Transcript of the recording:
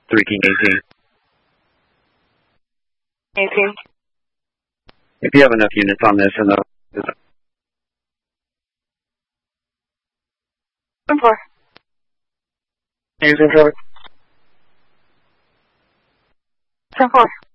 3 King 18. 18. If you have enough units on this and the 10-4. using traffic. 10-4.